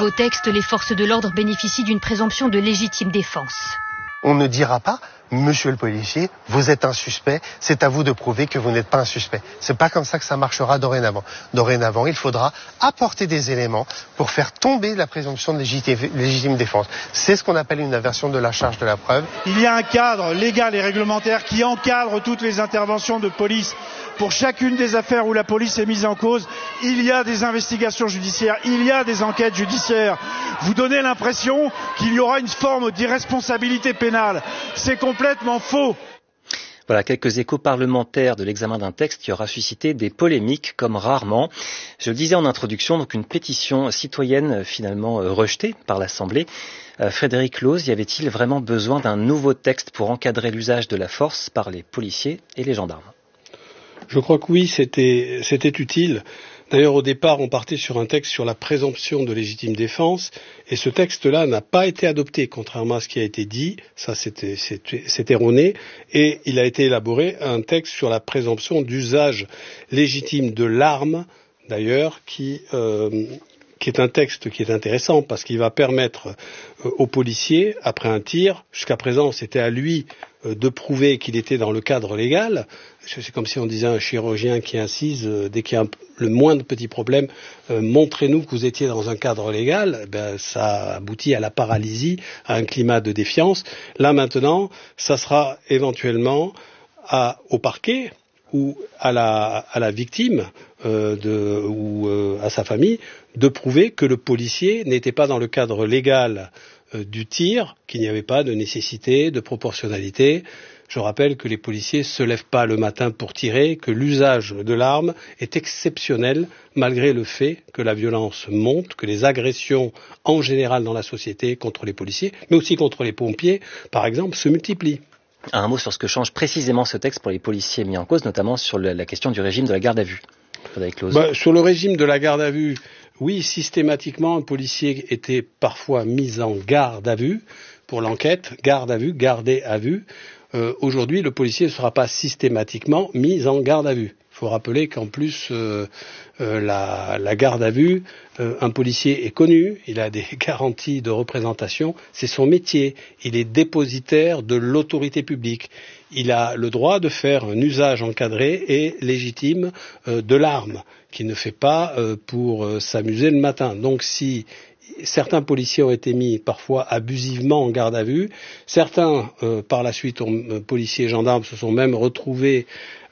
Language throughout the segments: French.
nouveau texte, les forces de l'ordre bénéficient d'une présomption de légitime défense. On ne dira pas, monsieur le policier, vous êtes un suspect, c'est à vous de prouver que vous n'êtes pas un suspect. C'est pas comme ça que ça marchera dorénavant. Dorénavant, il faudra apporter des éléments pour faire tomber la présomption de légitime défense. C'est ce qu'on appelle une inversion de la charge de la preuve. Il y a un cadre légal et réglementaire qui encadre toutes les interventions de police. Pour chacune des affaires où la police est mise en cause, il y a des investigations judiciaires, il y a des enquêtes judiciaires. Vous donnez l'impression qu'il y aura une forme d'irresponsabilité pénale. C'est complètement faux. Voilà quelques échos parlementaires de l'examen d'un texte qui aura suscité des polémiques comme rarement. Je le disais en introduction, donc une pétition citoyenne finalement rejetée par l'Assemblée. Frédéric Lose, y avait-il vraiment besoin d'un nouveau texte pour encadrer l'usage de la force par les policiers et les gendarmes ? Je crois que oui, c'était utile. D'ailleurs, au départ, on partait sur un texte sur la présomption de légitime défense, et ce texte-là n'a pas été adopté, contrairement à ce qui a été dit. Ça, c'est erroné. Et il a été élaboré un texte sur la présomption d'usage légitime de l'arme, d'ailleurs, qui est un texte qui est intéressant parce qu'il va permettre aux policiers, après un tir, jusqu'à présent, c'était à lui de prouver qu'il était dans le cadre légal. C'est comme si on disait à un chirurgien qui incise, dès qu'il y a le moindre petit problème, montrez-nous que vous étiez dans un cadre légal. Ça aboutit à la paralysie, à un climat de défiance. Là maintenant, ça sera éventuellement au parquet ou à la victime ou à sa famille de prouver que le policier n'était pas dans le cadre légal du tir, qu'il n'y avait pas de nécessité, de proportionnalité. Je rappelle que les policiers ne se lèvent pas le matin pour tirer, que l'usage de l'arme est exceptionnel malgré le fait que la violence monte, que les agressions en général dans la société contre les policiers, mais aussi contre les pompiers, par exemple, se multiplient. Un mot sur ce que change précisément ce texte pour les policiers mis en cause, notamment sur la question du régime de la garde à vue. Sur le régime de la garde à vue, oui, systématiquement, un policier était parfois mis en garde à vue pour l'enquête, garde à vue, gardé à vue. Aujourd'hui, le policier ne sera pas systématiquement mis en garde à vue. Il faut rappeler qu'en plus, la garde à vue, un policier est connu, il a des garanties de représentation, c'est son métier, il est dépositaire de l'autorité publique. Il a le droit de faire un usage encadré et légitime de l'arme, qu'il ne fait pas pour s'amuser le matin. Donc si certains policiers ont été mis parfois abusivement en garde à vue, certains par la suite, policiers et gendarmes, se sont même retrouvés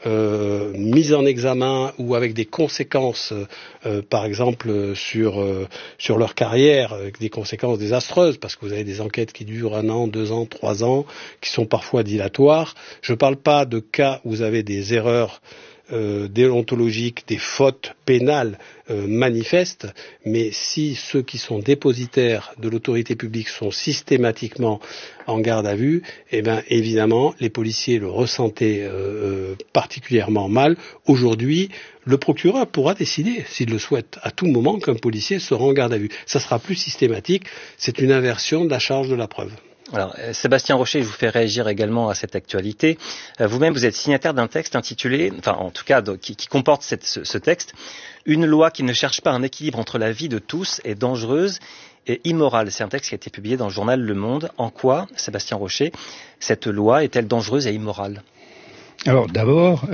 mis en examen ou avec des conséquences, par exemple sur leur carrière, avec des conséquences désastreuses, parce que vous avez des enquêtes qui durent 1 an, 2 ans, 3 ans, qui sont parfois dilatoires. Je ne parle pas de cas où vous avez des erreurs déontologiques, des fautes pénales manifestes, mais si ceux qui sont dépositaires de l'autorité publique sont systématiquement en garde à vue, eh bien évidemment les policiers le ressentaient particulièrement mal. Aujourd'hui, le procureur pourra décider, s'il le souhaite, à tout moment qu'un policier sera en garde à vue. Ça sera plus systématique, c'est une inversion de la charge de la preuve. Alors, Sébastien Rocher, je vous fais réagir également à cette actualité. Vous-même, vous êtes signataire d'un texte intitulé, en tout cas, qui comporte ce texte, « Une loi qui ne cherche pas un équilibre entre la vie de tous est dangereuse et immorale ». C'est un texte qui a été publié dans le journal Le Monde. En quoi, Sébastien Rocher, cette loi est-elle dangereuse et immorale ? Alors, d'abord,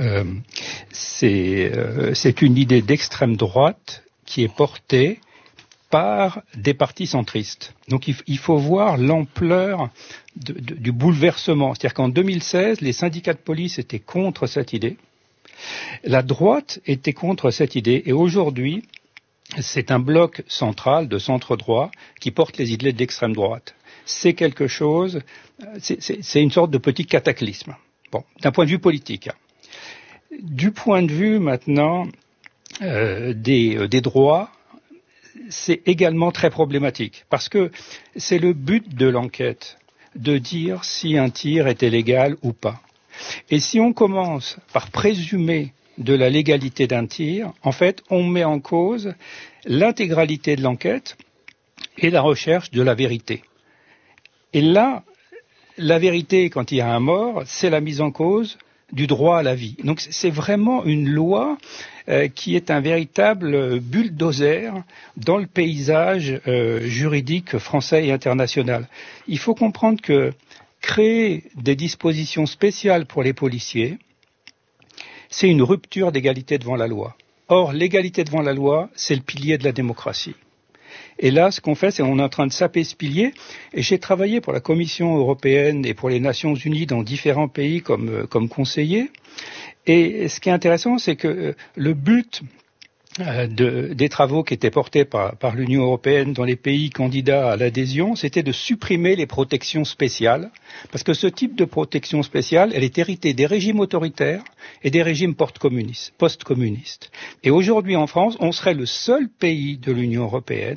c'est une idée d'extrême droite qui est portée par des partis centristes. Donc il faut voir l'ampleur du bouleversement. C'est-à-dire qu'en 2016, les syndicats de police étaient contre cette idée. La droite était contre cette idée. Et aujourd'hui, c'est un bloc central de centre-droit qui porte les idées de l'extrême droite. C'est quelque chose, c'est une sorte de petit cataclysme. Bon, d'un point de vue politique. Du point de vue maintenant des droits, c'est également très problématique, parce que c'est le but de l'enquête de dire si un tir était légal ou pas. Et si on commence par présumer de la légalité d'un tir, en fait, on met en cause l'intégralité de l'enquête et la recherche de la vérité. Et là, la vérité, quand il y a un mort, c'est la mise en cause du droit à la vie. Donc c'est vraiment une loi qui est un véritable bulldozer dans le paysage juridique français et international. Il faut comprendre que créer des dispositions spéciales pour les policiers, c'est une rupture d'égalité devant la loi. Or, l'égalité devant la loi, c'est le pilier de la démocratie. Et là, ce qu'on fait, c'est qu'on est en train de saper ce pilier. Et j'ai travaillé pour la Commission européenne et pour les Nations Unies dans différents pays comme conseiller. Et ce qui est intéressant, c'est que le but des travaux qui étaient portés par l'Union européenne dans les pays candidats à l'adhésion, c'était de supprimer les protections spéciales, parce que ce type de protection spéciale, elle est héritée des régimes autoritaires et des régimes post-communistes. Et aujourd'hui en France, on serait le seul pays de l'Union européenne,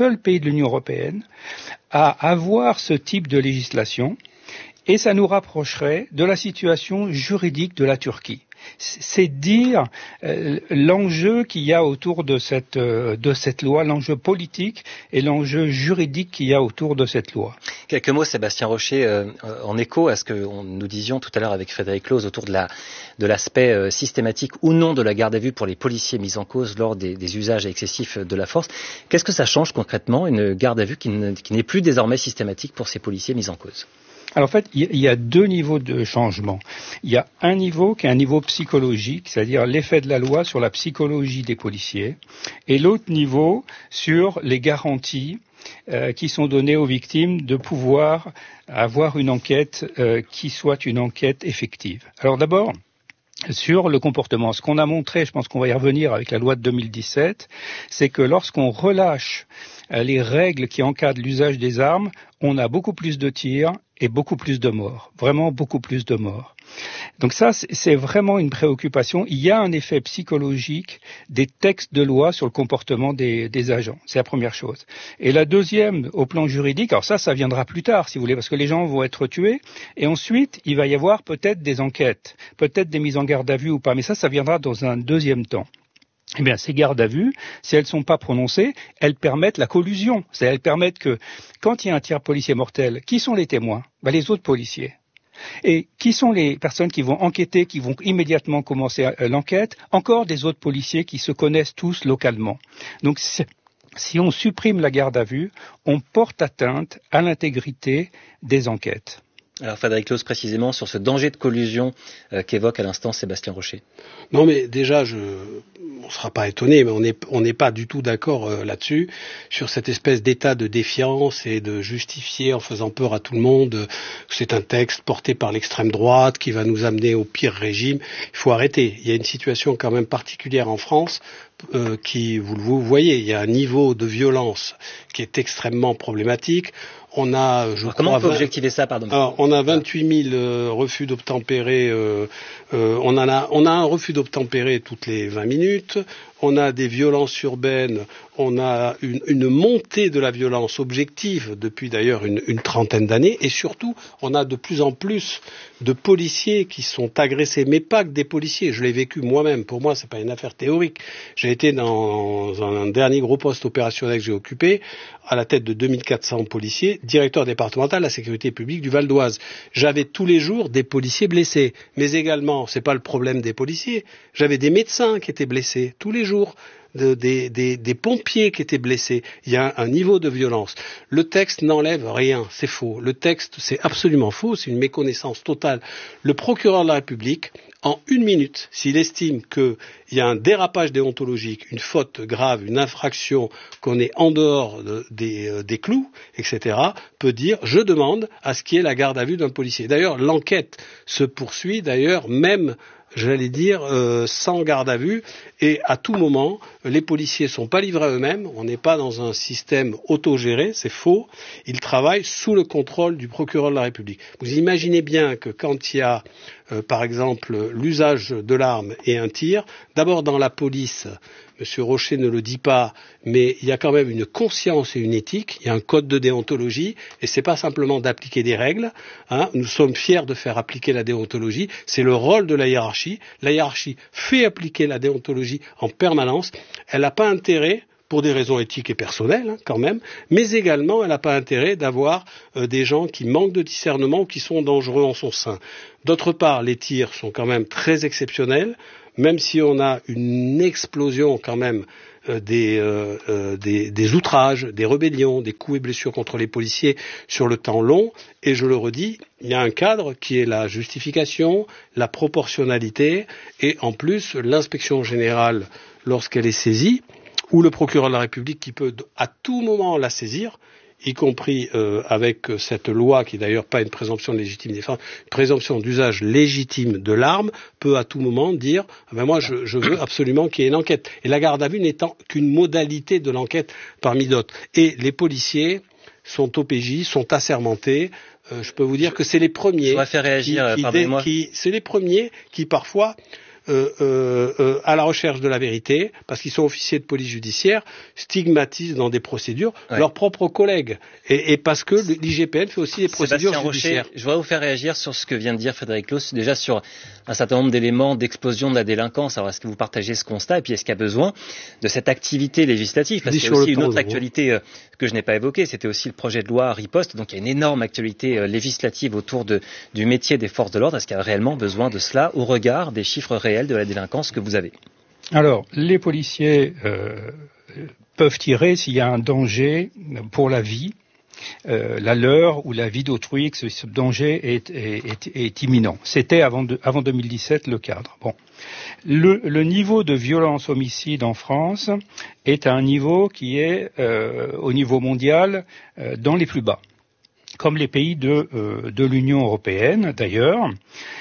à avoir ce type de législation, et ça nous rapprocherait de la situation juridique de la Turquie. C'est dire l'enjeu qu'il y a autour de cette loi, l'enjeu politique et l'enjeu juridique qu'il y a autour de cette loi. Quelques mots, Sébastien Rocher, en écho à ce que nous disions tout à l'heure avec Frédéric Close autour de l'aspect systématique ou non de la garde à vue pour les policiers mis en cause lors des usages excessifs de la force. Qu'est-ce que ça change concrètement, une garde à vue qui n'est plus désormais systématique pour ces policiers mis en cause ? Alors en fait, il y a deux niveaux de changement. Il y a un niveau qui est un niveau psychologique, c'est-à-dire l'effet de la loi sur la psychologie des policiers, et l'autre niveau sur les garanties qui sont données aux victimes de pouvoir avoir une enquête qui soit une enquête effective. Alors d'abord, sur le comportement, ce qu'on a montré, je pense qu'on va y revenir avec la loi de 2017, c'est que lorsqu'on relâche les règles qui encadrent l'usage des armes, on a beaucoup plus de tirs et beaucoup plus de morts, vraiment beaucoup plus de morts. Donc ça, c'est vraiment une préoccupation. Il y a un effet psychologique des textes de loi sur le comportement des agents. C'est la première chose. Et la deuxième, au plan juridique, alors ça viendra plus tard, si vous voulez, parce que les gens vont être tués. Et ensuite, il va y avoir peut-être des enquêtes, peut-être des mises en garde à vue ou pas. Mais ça viendra dans un deuxième temps. Eh bien, ces gardes à vue, si elles ne sont pas prononcées, elles permettent la collusion. C'est-à-dire, elles permettent que, quand il y a un tir policier mortel, qui sont les témoins ? Les autres policiers. Et qui sont les personnes qui vont enquêter, qui vont immédiatement commencer l'enquête ? Encore des autres policiers qui se connaissent tous localement. Donc, si on supprime la garde à vue, on porte atteinte à l'intégrité des enquêtes. Alors Frédéric Close, précisément sur ce danger de collusion qu'évoque à l'instant Sébastien Rocher. Non mais déjà, on ne sera pas étonné, mais on n'est pas du tout d'accord là-dessus, sur cette espèce d'état de défiance et de justifier en faisant peur à tout le monde que c'est un texte porté par l'extrême droite qui va nous amener au pire régime. Il faut arrêter. Il y a une situation quand même particulière en France qui, vous le voyez, il y a un niveau de violence qui est extrêmement problématique. On a, comment on peut objectiver ça, pardon ? Alors, on a 28 000 refus d'obtempérer. On a un refus d'obtempérer toutes les 20 minutes. On a des violences urbaines. On a une montée de la violence objective depuis d'ailleurs une trentaine d'années. Et surtout, on a de plus en plus de policiers qui sont agressés, mais pas que des policiers. Je l'ai vécu moi-même. Pour moi, c'est pas une affaire théorique. J'ai été dans un dernier gros poste opérationnel que j'ai occupé, à la tête de 2400 policiers, directeur départemental de la sécurité publique du Val d'Oise. J'avais tous les jours des policiers blessés, mais également, c'est pas le problème des policiers, j'avais des médecins qui étaient blessés tous les jours, des pompiers qui étaient blessés. Il y a un niveau de violence. Le texte n'enlève rien, c'est faux. Le texte, c'est absolument faux, c'est une méconnaissance totale. Le procureur de la République, en 1 minute, s'il estime qu'il y a un dérapage déontologique, une faute grave, une infraction, qu'on est en dehors des clous, etc., peut dire « je demande à ce qu'il y ait la garde à vue d'un policier ». D'ailleurs, l'enquête se poursuit, même j'allais dire, sans garde à vue, et à tout moment, les policiers ne sont pas livrés à eux-mêmes, on n'est pas dans un système autogéré, c'est faux, ils travaillent sous le contrôle du procureur de la République. Vous imaginez bien que quand il y a, par exemple, l'usage de l'arme et un tir, d'abord dans la police, M. Rocher ne le dit pas, mais il y a quand même une conscience et une éthique, il y a un code de déontologie, et c'est pas simplement d'appliquer des règles, nous sommes fiers de faire appliquer la déontologie, c'est le rôle de la hiérarchie fait appliquer la déontologie en permanence, elle n'a pas intérêt, pour des raisons éthiques et personnelles, quand même, mais également elle n'a pas intérêt d'avoir des gens qui manquent de discernement ou qui sont dangereux en son sein. D'autre part, les tirs sont quand même très exceptionnels, même si on a une explosion quand même des outrages, des rébellions, des coups et blessures contre les policiers sur le temps long. Et je le redis, il y a un cadre qui est la justification, la proportionnalité et en plus l'inspection générale lorsqu'elle est saisie ou le procureur de la République qui peut à tout moment la saisir, y compris avec cette loi qui est d'ailleurs pas une présomption de légitime défense, une présomption d'usage légitime de l'arme, peut à tout moment dire moi je veux absolument qu'il y ait une enquête. Et la garde à vue n'étant qu'une modalité de l'enquête parmi d'autres. Et les policiers sont OPJ, sont assermentés. Je peux vous dire que c'est les premiers c'est les premiers qui parfois à la recherche de la vérité, parce qu'ils sont officiers de police judiciaire, stigmatisent dans des procédures leurs propres collègues. Et parce que l'IGPN fait aussi des procédures judiciaires. Rocher, je voudrais vous faire réagir sur ce que vient de dire Frédéric Claus, déjà sur un certain nombre d'éléments d'explosion de la délinquance. Alors, est-ce que vous partagez ce constat? Et puis, est-ce qu'il y a besoin de cette activité législative? Parce qu'il y a aussi une autre actualité que je n'ai pas évoquée, c'était aussi le projet de loi Riposte. Donc, il y a une énorme actualité législative autour du métier des forces de l'ordre. Est-ce qu'il y a réellement besoin de cela au regard des chiffres réels de la délinquance que vous avez? Alors, les policiers peuvent tirer s'il y a un danger pour la vie, la leur ou la vie d'autrui, que ce danger est imminent. C'était avant 2017 le cadre. Bon. Le niveau de violence homicide en France est à un niveau qui est au niveau mondial dans les plus bas, comme les pays de l'Union européenne d'ailleurs.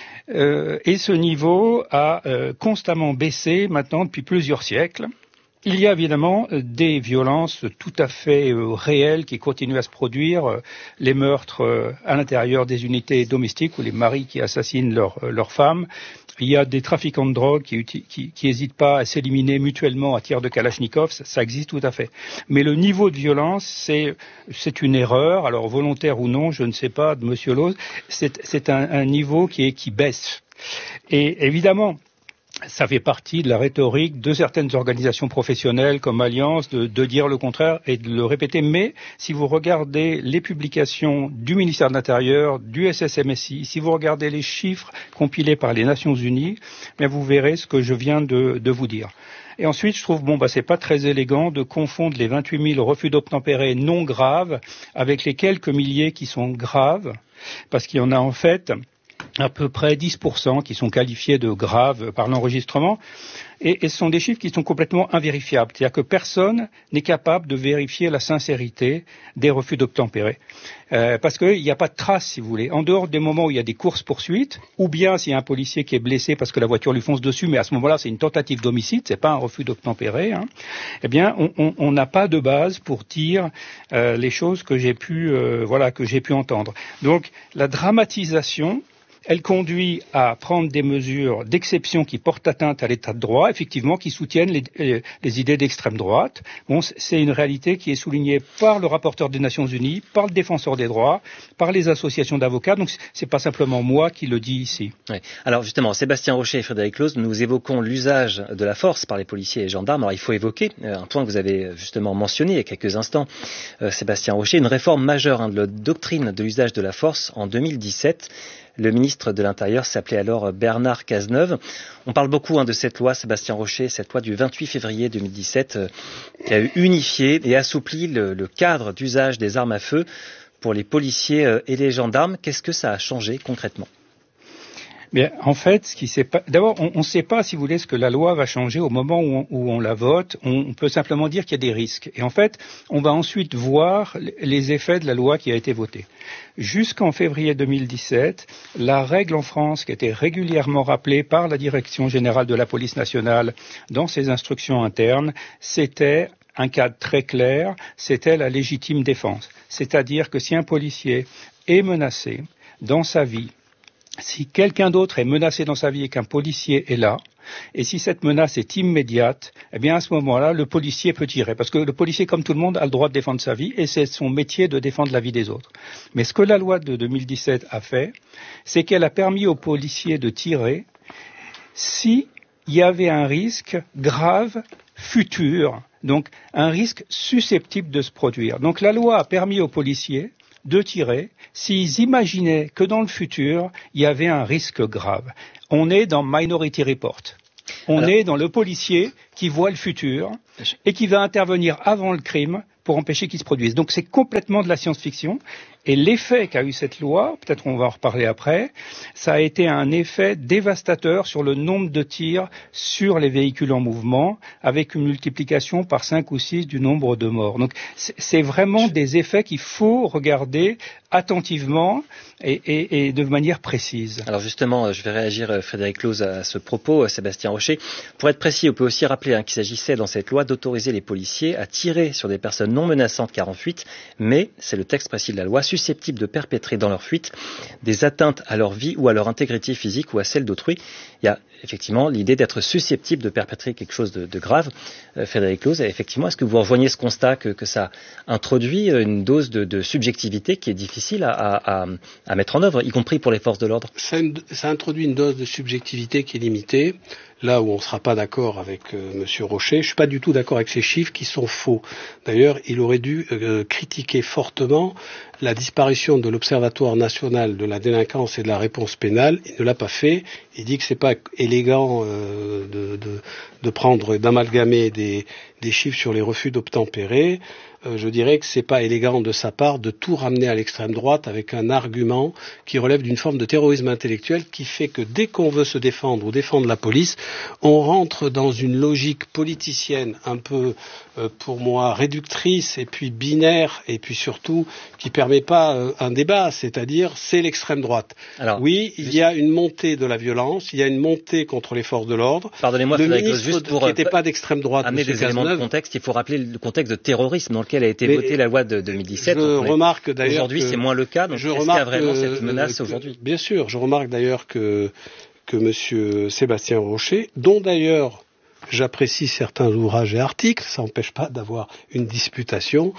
Et ce niveau a constamment baissé maintenant depuis plusieurs siècles. Il y a évidemment des violences tout à fait réelles qui continuent à se produire, les meurtres à l'intérieur des unités domestiques ou les maris qui assassinent leurs femmes. Il y a des trafiquants de drogue qui hésitent pas à s'éliminer mutuellement à tir de Kalachnikov, ça existe tout à fait. Mais le niveau de violence, c'est une erreur, alors volontaire ou non, je ne sais pas, de Monsieur Loz, c'est un niveau qui baisse. Et évidemment, ça fait partie de la rhétorique de certaines organisations professionnelles comme Alliance de dire le contraire et de le répéter. Mais si vous regardez les publications du ministère de l'Intérieur, du SSMSI, si vous regardez les chiffres compilés par les Nations Unies, bien vous verrez ce que je viens de vous dire. Et ensuite, je trouve, c'est pas très élégant de confondre les 28 000 refus d'obtempérer non graves avec les quelques milliers qui sont graves, parce qu'il y en a en fait à peu près 10% qui sont qualifiés de graves par l'enregistrement, et ce sont des chiffres qui sont complètement invérifiables. C'est-à-dire que personne n'est capable de vérifier la sincérité des refus d'obtempérer. Parce qu'il n'y a pas de trace, si vous voulez. En dehors des moments où il y a des courses-poursuites, ou bien s'il y a un policier qui est blessé parce que la voiture lui fonce dessus, mais à ce moment-là, c'est une tentative d'homicide, c'est pas un refus d'obtempérer, eh bien, on n'a pas de base pour dire les choses que j'ai pu entendre. Donc, la dramatisation, elle conduit à prendre des mesures d'exception qui portent atteinte à l'état de droit, effectivement, qui soutiennent les idées d'extrême droite. C'est une réalité qui est soulignée par le rapporteur des Nations Unies, par le défenseur des droits, par les associations d'avocats. Donc, c'est pas simplement moi qui le dis ici. Oui. Alors, justement, Sébastien Rocher et Frédéric Claus, nous évoquons l'usage de la force par les policiers et gendarmes. Alors, il faut évoquer un point que vous avez justement mentionné il y a quelques instants, Sébastien Rocher, une réforme majeure de la doctrine de l'usage de la force en 2017. Le ministre de l'Intérieur s'appelait alors Bernard Cazeneuve. On parle beaucoup de cette loi, Sébastien Rocher, cette loi du 28 février 2017 qui a unifié et assoupli le cadre d'usage des armes à feu pour les policiers et les gendarmes. Qu'est-ce que ça a changé concrètement ? Bien, en fait, d'abord, on ne sait pas, si vous voulez, ce que la loi va changer au moment où on la vote. On peut simplement dire qu'il y a des risques. Et en fait, on va ensuite voir les effets de la loi qui a été votée. Jusqu'en février 2017, la règle en France, qui était régulièrement rappelée par la Direction générale de la police nationale dans ses instructions internes, c'était un cadre très clair, c'était la légitime défense. C'est-à-dire que si un policier est menacé dans sa vie, si quelqu'un d'autre est menacé dans sa vie et qu'un policier est là, et si cette menace est immédiate, eh bien à ce moment-là, le policier peut tirer. Parce que le policier, comme tout le monde, a le droit de défendre sa vie et c'est son métier de défendre la vie des autres. Mais ce que la loi de 2017 a fait, c'est qu'elle a permis aux policiers de tirer s'il y avait un risque grave futur Donc un risque susceptible de se produire. Donc la loi a permis aux policiers de tirer s'ils imaginaient que dans le futur, il y avait un risque grave. On est dans Minority Report. On est dans le policier qui voit le futur et qui va intervenir avant le crime pour empêcher qu'il se produise. Donc c'est complètement de la science-fiction. Et l'effet qu'a eu cette loi, peut-être on va en reparler après, ça a été un effet dévastateur sur le nombre de tirs sur les véhicules en mouvement, avec une multiplication par 5 ou 6 du nombre de morts. Donc c'est vraiment des effets qu'il faut regarder attentivement et de manière précise. Alors justement, je vais réagir, Frédéric Close, à ce propos, Sébastien Rocher. Pour être précis, on peut aussi rappeler qu'il s'agissait dans cette loi d'autoriser les policiers à tirer sur des personnes non menaçantes car en fuite, mais c'est le texte précis de la loi, susceptibles de perpétrer dans leur fuite des atteintes à leur vie ou à leur intégrité physique ou à celle d'autrui. Il y a effectivement l'idée d'être susceptible de perpétrer quelque chose de grave. Frédéric Close, effectivement, est-ce que vous rejoignez ce constat que ça introduit une dose de subjectivité qui est difficile à mettre en œuvre, y compris pour les forces de l'ordre? Ça introduit une dose de subjectivité qui est limitée. Là où on ne sera pas d'accord avec Monsieur Rocher, je ne suis pas du tout d'accord avec ces chiffres qui sont faux. D'ailleurs, il aurait dû critiquer fortement la disparition de l'Observatoire national de la délinquance et de la réponse pénale. Il ne l'a pas fait. Il dit que c'est pas élégant de prendre, d'amalgamer des chiffres sur les refus d'obtempérer. Je dirais que c'est pas élégant de sa part de tout ramener à l'extrême droite avec un argument qui relève d'une forme de terrorisme intellectuel qui fait que dès qu'on veut se défendre ou défendre la police, on rentre dans une logique politicienne un peu, pour moi, réductrice et puis binaire et puis surtout qui permet pas un débat, c'est-à-dire c'est l'extrême droite. Alors, oui, il y a une montée de la violence, il y a une montée contre les forces de l'ordre. Pardonnez-moi, le Frédéric, ministre juste pour qui n'était pas d'extrême droite, amener des éléments de contexte, il faut rappeler le contexte de terrorisme dans lequel a été votée la loi de 2017. Je remarque d'ailleurs aujourd'hui c'est moins le cas. Donc est-ce qu'il y a vraiment cette menace aujourd'hui? Bien sûr, je remarque d'ailleurs que Monsieur Sébastien Rocher, dont d'ailleurs j'apprécie certains ouvrages et articles, ça n'empêche pas d'avoir une disputation,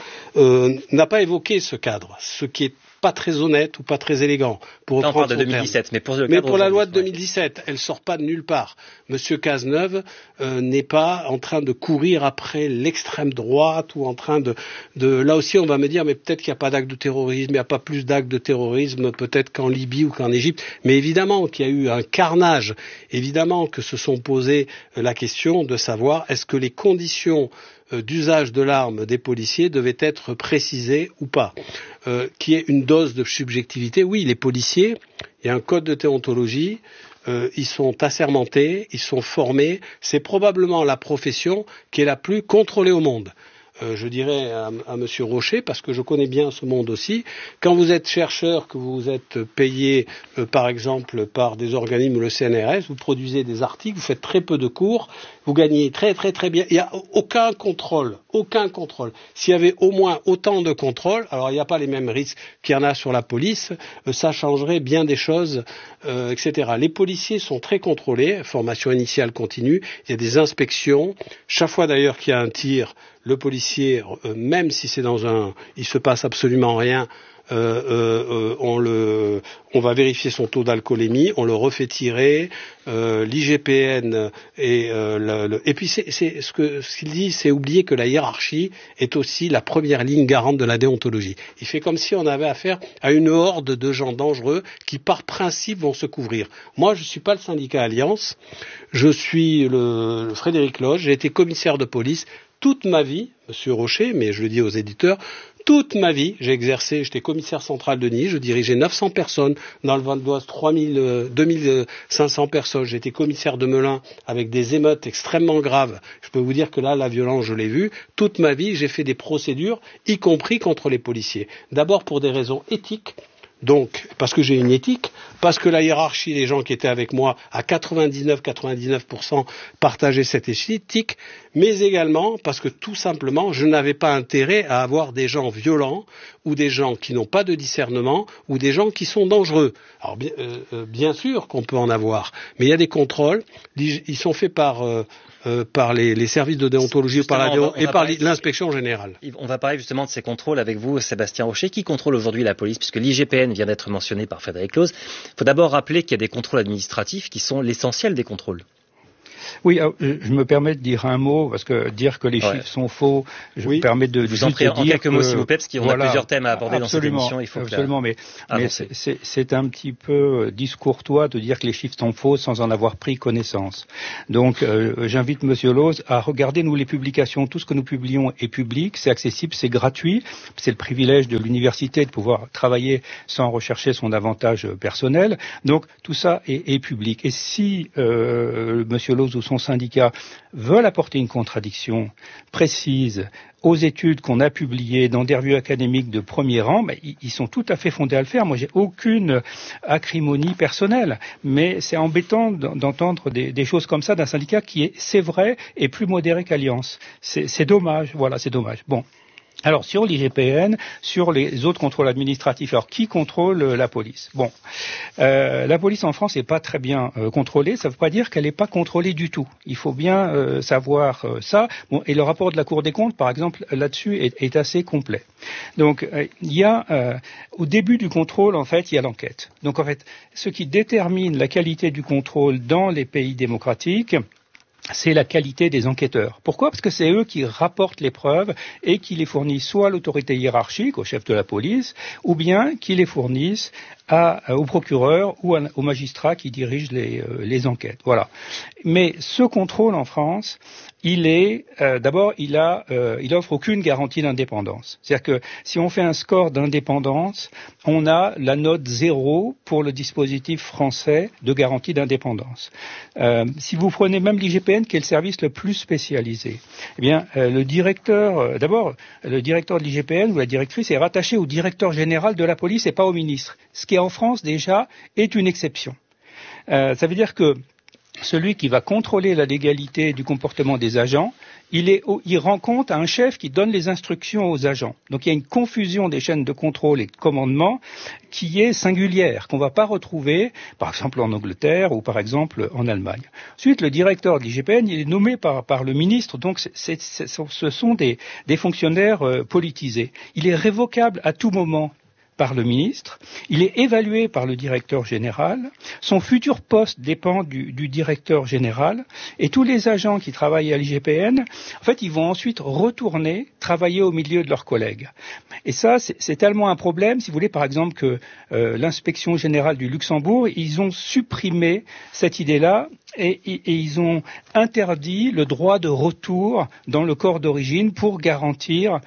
n'a pas évoqué ce cadre, ce qui est pas très honnête ou pas très élégant. Pour on parle de 2017, mais pour la loi de 2017, elle sort pas de nulle part. Monsieur Cazeneuve n'est pas en train de courir après l'extrême droite ou en train de là aussi on va me dire mais peut-être qu'il n'y a pas d'acte de terrorisme, il n'y a pas plus d'actes de terrorisme peut-être qu'en Libye ou qu'en Égypte, mais évidemment qu'il y a eu un carnage, évidemment que se sont posées la question de savoir est-ce que les conditions d'usage de l'arme des policiers devait être précisé ou pas, qui est une dose de subjectivité. Oui, les policiers, il y a un code de déontologie, ils sont assermentés, ils sont formés, c'est probablement la profession qui est la plus contrôlée au monde. Je dirais à Monsieur Rocher, parce que je connais bien ce monde aussi, quand vous êtes chercheur, que vous êtes payé par exemple par des organismes ou le CNRS, vous produisez des articles, vous faites très peu de cours, vous gagnez très très très bien. Il n'y a aucun contrôle. S'il y avait au moins autant de contrôle, alors il n'y a pas les mêmes risques qu'il y en a sur la police, ça changerait bien des choses, etc. Les policiers sont très contrôlés, formation initiale continue, il y a des inspections, chaque fois d'ailleurs qu'il y a un tir, le policier, même si c'est il se passe absolument rien, on va vérifier son taux d'alcoolémie, on le refait tirer, l'IGPN et puis ce qu'il dit, c'est oublier que la hiérarchie est aussi la première ligne garante de la déontologie. Il fait comme si on avait affaire à une horde de gens dangereux qui par principe vont se couvrir. Moi, je suis pas le syndicat Alliance, je suis le Frédéric Close, j'ai été commissaire de police toute ma vie, Monsieur Rocher, mais je le dis aux éditeurs, toute ma vie, j'ai exercé, j'étais commissaire central de Nice, je dirigeais 900 personnes, dans le Val d'Oise 2500 personnes, j'ai été commissaire de Melun avec des émeutes extrêmement graves. Je peux vous dire que là, la violence, je l'ai vue. Toute ma vie, j'ai fait des procédures, y compris contre les policiers. D'abord pour des raisons éthiques. Donc, parce que j'ai une éthique, parce que la hiérarchie, les gens qui étaient avec moi, à 99% partageaient cette éthique, mais également parce que tout simplement, je n'avais pas intérêt à avoir des gens violents, ou des gens qui n'ont pas de discernement, ou des gens qui sont dangereux. Alors, bien sûr qu'on peut en avoir, mais il y a des contrôles, ils sont faits par les services de déontologie et par l'inspection générale. On va parler justement de ces contrôles avec vous, Sébastien Rocher. Qui contrôle aujourd'hui la police, puisque l'IGPN vient d'être mentionné par Frédéric Close? Il faut d'abord rappeler qu'il y a des contrôles administratifs qui sont l'essentiel des contrôles. Oui, je me permets de dire un mot, parce que dire que les chiffres sont faux, je me permets de vous en prie en quelques mots, s'il vous plaît, parce qu'on a plusieurs thèmes à aborder dans cette émission. Il faut absolument, mais c'est un petit peu discourtois de dire que les chiffres sont faux sans en avoir pris connaissance. Donc, j'invite Monsieur Lose à regarder, nous, les publications. Tout ce que nous publions est public, c'est accessible, c'est gratuit. C'est le privilège de l'université de pouvoir travailler sans rechercher son avantage personnel. Donc, tout ça est public. Et si Monsieur Lose ou son syndicat veulent apporter une contradiction précise aux études qu'on a publiées dans des revues académiques de premier rang, ils sont tout à fait fondés à le faire. Moi, j'ai aucune acrimonie personnelle, mais c'est embêtant d'entendre des choses comme ça d'un syndicat qui est, c'est vrai, est plus modéré qu'Alliance. C'est dommage, voilà, c'est dommage. Bon. Alors, sur l'IGPN, sur les autres contrôles administratifs, alors qui contrôle la police? Bon, la police en France n'est pas très bien contrôlée, ça ne veut pas dire qu'elle n'est pas contrôlée du tout. Il faut bien savoir ça. Bon, et le rapport de la Cour des comptes, par exemple, là-dessus est assez complet. Donc, il y a, au début du contrôle, en fait, il y a l'enquête. Donc, en fait, ce qui détermine la qualité du contrôle dans les pays démocratiques, c'est la qualité des enquêteurs. Pourquoi? Parce que c'est eux qui rapportent les preuves et qui les fournissent soit à l'autorité hiérarchique, au chef de la police, ou bien qui les fournissent au procureur ou au magistrat qui dirige les enquêtes. Voilà. Mais ce contrôle en France, d'abord, il offre aucune garantie d'indépendance. C'est-à-dire que si on fait un score d'indépendance, on a la note 0 pour le dispositif français de garantie d'indépendance. Si vous prenez même l'IGPN, qui est le service le plus spécialisé, eh bien, le directeur de l'IGPN ou la directrice est rattaché au directeur général de la police et pas au ministre. Ce qui, en France, déjà, est une exception. Ça veut dire que celui qui va contrôler la légalité du comportement des agents, il rend compte à un chef qui donne les instructions aux agents. Donc il y a une confusion des chaînes de contrôle et de commandement qui est singulière, qu'on ne va pas retrouver, par exemple en Angleterre ou par exemple en Allemagne. Ensuite, le directeur de l'IGPN, il est nommé par le ministre, donc ce sont des fonctionnaires politisés. Il est révocable à tout moment par le ministre, il est évalué par le directeur général, son futur poste dépend du directeur général, et tous les agents qui travaillent à l'IGPN, en fait, ils vont ensuite retourner travailler au milieu de leurs collègues. Et ça, c'est tellement un problème, si vous voulez, par exemple, que l'inspection générale du Luxembourg, ils ont supprimé cette idée-là, et ils ont interdit le droit de retour dans le corps d'origine pour garantir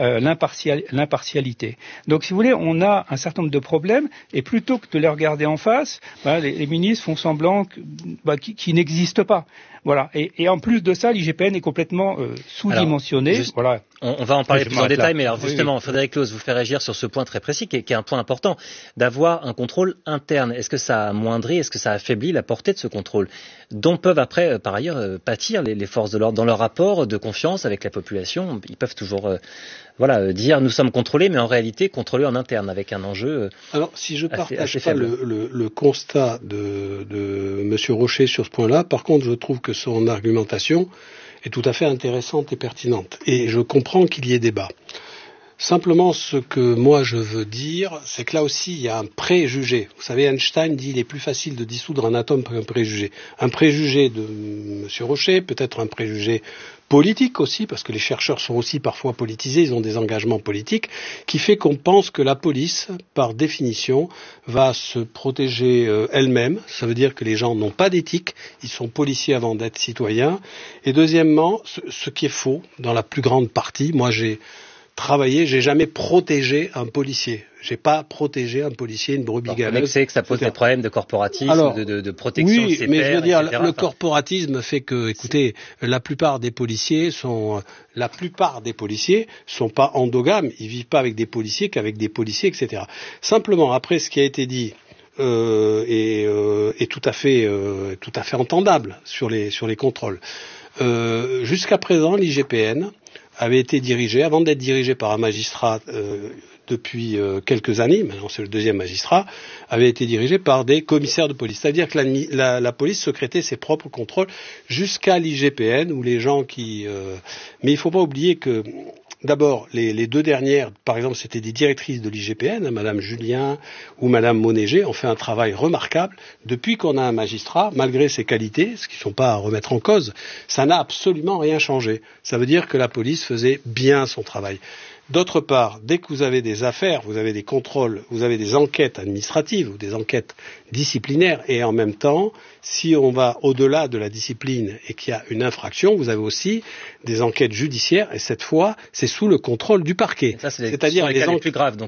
l'impartialité. Donc, si vous voulez, on a un certain nombre de problèmes, et plutôt que de les regarder en face, les ministres font semblant qu'ils n'existent pas. Voilà. Et en plus de ça, l'IGPN est complètement sous-dimensionné. Voilà. On va en parler plus en détail, mais alors justement, Frédéric Lose vous fait réagir sur ce point très précis, qui est un point important, d'avoir un contrôle interne. Est-ce que ça amoindrit, est-ce que ça affaiblit la portée de ce contrôle, dont peuvent après, par ailleurs, pâtir les forces de l'ordre dans leur rapport de confiance avec la population? Ils peuvent toujours dire nous sommes contrôlés, mais en réalité contrôlés en interne, avec un enjeu. Alors, si je partage pas le constat de M. Rocher sur ce point-là, par contre, je trouve que son argumentation est tout à fait intéressante et pertinente. Et je comprends qu'il y ait débat. Simplement, ce que moi je veux dire, c'est que là aussi, il y a un préjugé. Vous savez, Einstein dit qu'il est plus facile de dissoudre un atome qu'un préjugé. Un préjugé de M. Rocher, peut-être un préjugé politique aussi, parce que les chercheurs sont aussi parfois politisés, ils ont des engagements politiques, qui fait qu'on pense que la police, par définition, va se protéger elle-même. Ça veut dire que les gens n'ont pas d'éthique, ils sont policiers avant d'être citoyens. Et deuxièmement, ce qui est faux, dans la plus grande partie, moi j'ai jamais protégé un policier. J'ai pas protégé un policier, une brebis galeuse. Mais c'est que ça pose des problèmes de corporatisme, de protection de ses pairs, mais je veux dire, etc. le corporatisme fait que, écoutez, la plupart des policiers sont pas endogames. Ils vivent pas avec des policiers qu'avec des policiers, etc. Simplement, après ce qui a été dit, est tout à fait entendable sur les contrôles. Jusqu'à présent, l'IGPN avait été dirigé, avant d'être dirigé par un magistrat depuis quelques années, maintenant c'est le deuxième magistrat, avait été dirigé par des commissaires de police. C'est-à-dire que la police secrétait ses propres contrôles jusqu'à l'IGPN, où les gens mais il ne faut pas oublier que D'abord, les deux dernières, par exemple, c'était des directrices de l'IGPN, Madame Julien ou Madame Monégé, ont fait un travail remarquable. Depuis qu'on a un magistrat, malgré ses qualités, ce qui ne sont pas à remettre en cause, ça n'a absolument rien changé. Ça veut dire que la police faisait bien son travail. D'autre part, dès que vous avez des affaires, vous avez des contrôles, vous avez des enquêtes administratives ou des enquêtes disciplinaires, et en même temps, si on va au-delà de la discipline et qu'il y a une infraction, vous avez aussi des enquêtes judiciaires, et cette fois, c'est sous le contrôle du parquet. C'est-à-dire les cas les plus graves. Donc